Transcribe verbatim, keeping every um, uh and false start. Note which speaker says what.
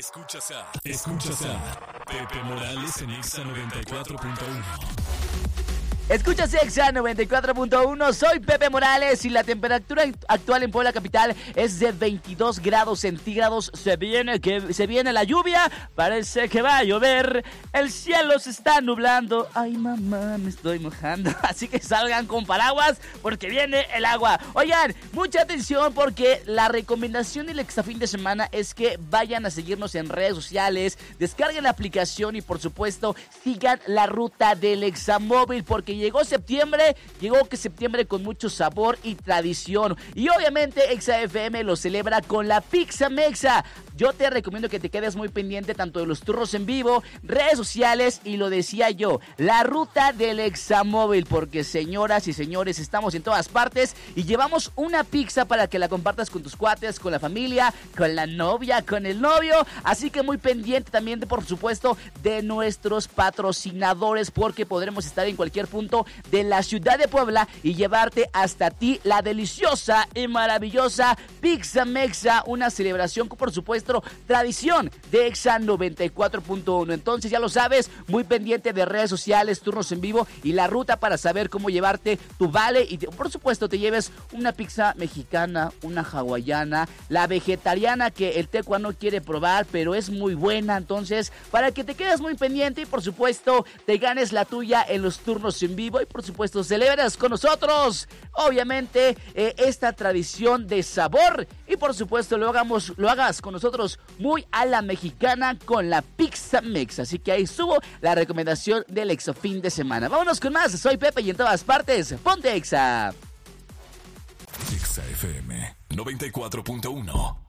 Speaker 1: Escuchas a, escuchas a Pepe Morales en Exa noventa y cuatro punto uno.
Speaker 2: Escuchas Exa noventa y cuatro punto uno, soy Pepe Morales y la temperatura actual en Puebla capital es de veintidós grados centígrados. Se viene que se viene la lluvia, parece que va a llover, el cielo se está nublando. Ay mamá, me estoy mojando, así que salgan con paraguas porque viene el agua. Oigan, mucha atención porque la recomendación del Exa fin de semana es que vayan a seguirnos en redes sociales, descarguen la aplicación y por supuesto sigan la ruta del Examóvil porque llegó septiembre, llegó que septiembre con mucho sabor y tradición. Y obviamente Exa F M lo celebra con la Pizza Mexa. Yo te recomiendo que te quedes muy pendiente tanto de los turnos en vivo, redes sociales y lo decía yo, la ruta del Examóvil, porque señoras y señores, estamos en todas partes y llevamos una pizza para que la compartas con tus cuates, con la familia, con la novia, con el novio. Así que muy pendiente también, de, por supuesto, de nuestros patrocinadores, porque podremos estar en cualquier punto de la ciudad de Puebla y llevarte hasta ti la deliciosa y maravillosa Pizza Mexa, una celebración con, por supuesto, tradición de Exa noventa y cuatro punto uno. Entonces ya lo sabes, muy pendiente de redes sociales, turnos en vivo y la ruta para saber cómo llevarte tu vale y te, por supuesto te lleves una pizza mexicana, una hawaiana, la vegetariana que el Tecua no quiere probar pero es muy buena. Entonces para que te quedes muy pendiente y por supuesto te ganes la tuya en los turnos en vivo y por supuesto celebras con nosotros obviamente eh, esta tradición de sabor y por supuesto lo hagamos, lo hagas con nosotros muy a la mexicana con la Pizza Mexa. Así que ahí subo la recomendación del Exa fin de semana. Vámonos con más, soy Pepe y en todas partes ponte Exa.
Speaker 1: Exa F M noventa y cuatro punto uno.